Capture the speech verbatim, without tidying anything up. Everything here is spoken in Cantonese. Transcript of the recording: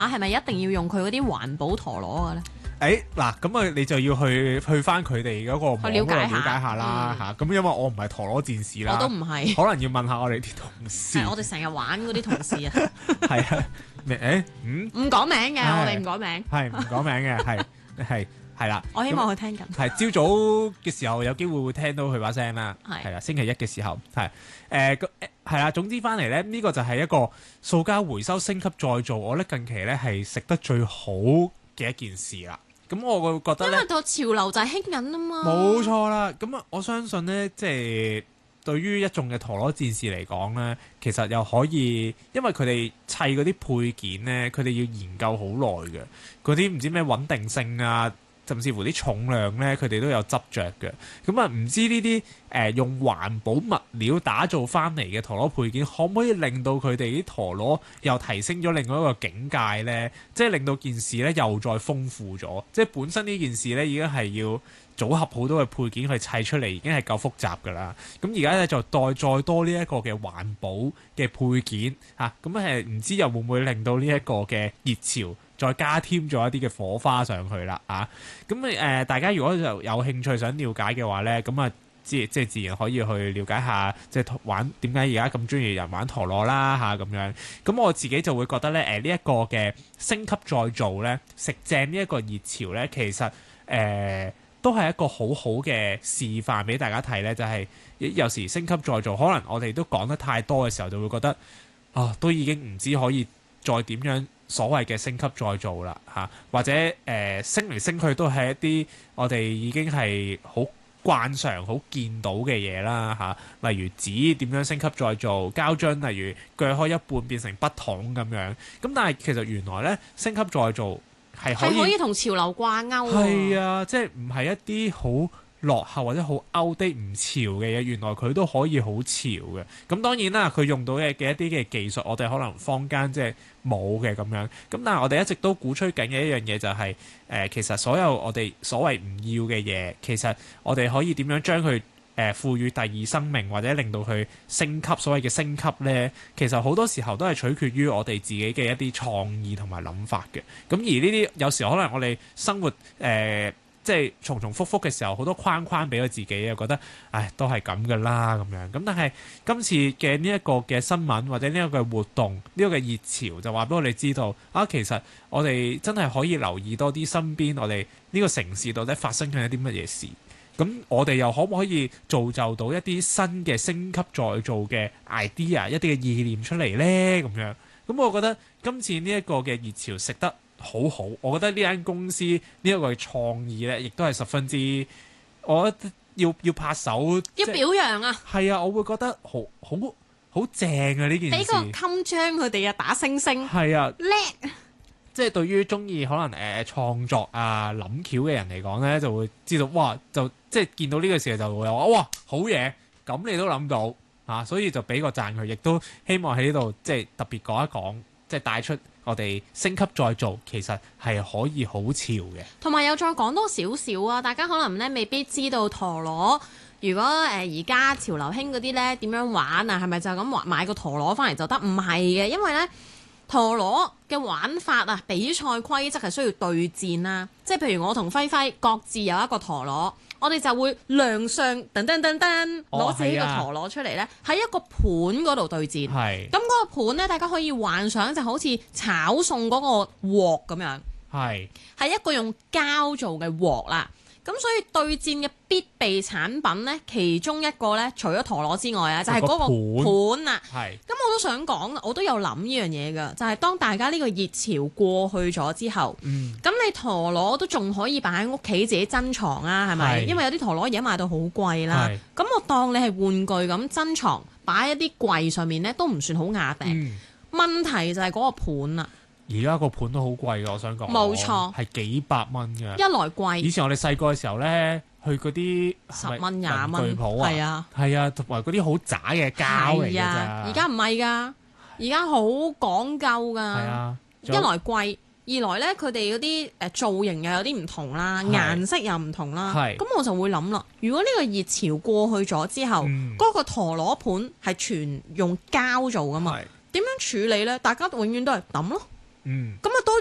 啊，係咪一定要用佢嗰啲環保陀螺嘅咧？ 誒嗱，咁啊你就要去去翻佢哋嗰個網嗰度了解下啦嚇。咁、嗯、因為我唔係陀螺戰士啦， 我都唔係， 可能要問下我哋啲同事。 係我哋成日玩嗰啲同事啊。 係啊，咩誒嗯？ 唔講名嘅，我哋唔講名。 係唔講名嘅，係係係啦。 我希望佢聽緊。 係朝早嘅時候有機會會聽到佢把聲啦。係係啦，星期一嘅時候係誒個係啦。總之翻嚟咧，呢、呢個就係一個塑膠回收升級再造，我覺得近期咧係食得最好嘅一件事啦。咁我會覺得咧， 因為個潮流就係興緊啊嘛。 冇錯啦。咁啊，我相信咧，即係對於一眾嘅陀螺戰士嚟講咧，其實又可以，因為佢哋砌嗰啲配件咧，佢哋要研究好耐嘅，嗰啲唔知咩穩定性啊，甚至乎啲重量咧，佢哋都有執着嘅。咁啊，唔知呢啲誒用環保物料打造翻嚟嘅陀螺配件，可唔可以令到佢哋啲陀螺又提升咗另外一個境界咧？即係令到件事咧又再豐富咗。即係本身呢件事咧已經係要組合好多嘅配件去砌出嚟，已經係夠複雜㗎啦。咁而家咧就再再多呢一個嘅環保嘅配件嚇，咁係唔知又會唔會令到呢一個嘅熱潮再加添咗一啲嘅火花上去啦啊！咁誒、呃，大家如果就有興趣想了解嘅話咧，咁啊，即即係自然可以去了解下，即係玩點解而家咁中意人玩陀螺啦嚇咁樣。咁我自己就會覺得咧，誒呢一個嘅升級再造咧，食正呢一個熱潮咧，其實誒、呃、都係一個好好嘅示範俾大家睇咧，就係、是、有時升級再造，可能我哋都講得太多嘅時候，就會覺得啊，都已經唔知可以再點樣所謂嘅升級再造啦嚇，或者誒、呃、升嚟升去都係一啲我哋已經係好慣常好見到嘅嘢啦嚇，例如紙點樣升級再造，膠樽例如鋸開一半變成筆筒咁樣，咁但係其實原來咧升級再造係可以係可以同潮流掛鈎喎。 係啊，即係唔係一啲好落後或者好 outdate 唔潮嘅嘢，原來佢都可以好潮嘅。咁當然啦，佢用到嘅嘅一啲嘅技術，我哋可能坊間即係冇嘅咁樣。咁但係我哋一直都鼓吹緊嘅一樣嘢就係、是、誒、呃，其實所有我哋所謂唔要嘅嘢，其實我哋可以點樣將佢誒賦予第二生命，或者令到佢升級。所謂嘅升級呢，其實好多時候都係取決於我哋自己嘅一啲創意同埋諗法嘅。咁而呢啲有時可能我哋生活誒。呃即係重重複複嘅時候，好多框框俾咗自己，又覺得唉都係咁噶啦咁樣。咁但係今次嘅呢一個嘅新聞或者呢一個活動，呢、呢個嘅熱潮就話俾我哋知道啊，其實我哋真係可以留意多啲身邊我哋呢個城市到底發生緊一啲乜嘢事。咁我哋又可唔可以造就到一啲新嘅升級再造嘅 idea， 一啲嘅意念出嚟呢？咁樣咁我覺得今次呢一個嘅熱潮食得好好，我覺得呢間公司呢一個嘅創意咧，亦都係十分之，我覺得要要拍手， 要表揚啊！ 係啊，我會覺得好好好正啊！呢件事俾個襟章佢哋啊，打星星係啊， 叻！ 即係對於中意可能誒、呃、創作啊諗橋嘅人嚟講咧，就會知道哇，就即係見到呢個時候就會有話哇好嘢，咁你都諗到啊，所以就俾個讚佢，亦都希望喺呢度即係特別講一講，即係帶出。我哋升級再造其實係可以好潮嘅， 同埋又再講多少少啊！大家可能咧未必知道陀螺，如果誒而家潮流興嗰啲咧點樣玩啊？係咪就咁玩買個陀螺翻嚟就得？唔係嘅，因為咧陀螺嘅玩法啊，比賽規則係需要對戰啦。即係譬如我同輝輝各自有一個陀螺。我哋就會亮相噔噔噔噔攞自己個陀螺出嚟咧，喺、哦啊、一個盤嗰度對戰。係咁嗰個盤咧，大家可以幻想就好似炒餸嗰個鑊咁樣。係係一個用膠做嘅鑊啦。咁所以對戰嘅必備產品咧，其中一個咧，除咗陀螺之外啊，就係、是、嗰個盤啊。係咁我都想講，我都有諗呢樣嘢㗎，就係、是、當大家呢個熱潮過去咗之後，咁、嗯、你陀螺都仲可以擺喺屋企自己珍藏啊，係咪？因為有啲陀螺而家賣到好貴啦。咁我當你係玩具咁珍藏，擺喺啲櫃上面咧，都唔算好雅定。嗯、問題就係嗰個盤啦。 而家個盤都好貴㗎，我想講。冇錯，係幾百蚊㗎。 一來貴。以前我哋細個嘅時候咧，去嗰啲十蚊廿蚊鋪啊，係啊， 係啊，同埋嗰啲好渣嘅膠嚟㗎咋。 而家唔係㗎，而家好講究㗎。係啊，一來貴，二來咧佢哋嗰啲誒造型又有啲唔同啦，顏色又唔同啦。係。咁我就會諗啦，如果呢個熱潮過去咗之後，嗰、嗯、個陀螺盤係全用膠做㗎嘛？點樣處理咧？大家永遠都係抌咯。 嗯。 咁啊多